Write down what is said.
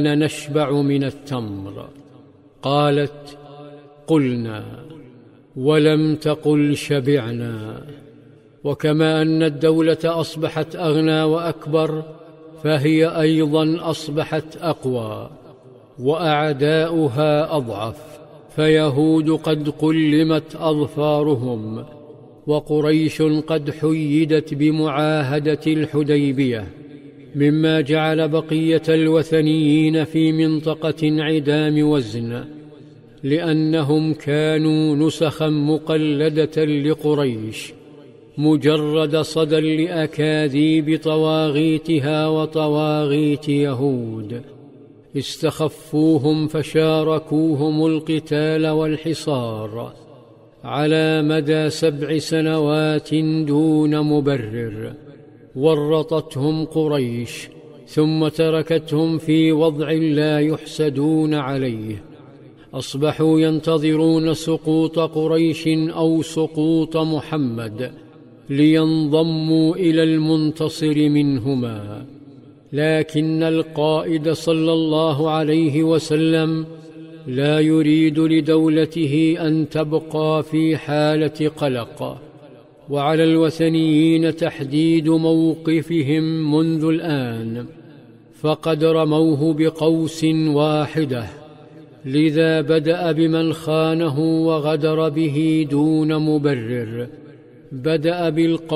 نشبع من التمر. قالت: قلنا، ولم تقل شبعنا. وكما أن الدولة أصبحت أغنى وأكبر، فهي أيضا أصبحت أقوى، وأعداؤها أضعف. فيهود قد قلمت أظفارهم، وقريش قد حيدت بمعاهدة الحديبية، مما جعل بقية الوثنيين في منطقة انعدام وزن، لأنهم كانوا نسخا مقلدة لقريش، مجرد صدى لأكاذيب طواغيتها وطواغيت يهود. استخفوهم فشاركوهم القتال والحصار على مدى 7 سنوات دون مبرر. ورطتهم قريش، ثم تركتهم في وضع لا يحسدون عليه. أصبحوا ينتظرون سقوط قريش أو سقوط محمد لينضموا إلى المنتصر منهما. لكن القائد صلى الله عليه وسلم لا يريد لدولته أن تبقى في حالة قلق، وعلى الوثنيين تحديد موقفهم منذ الآن، فقد رموه بقوس واحدة. لذا بدأ بمن خانه وغدر به دون مبرر. بدأ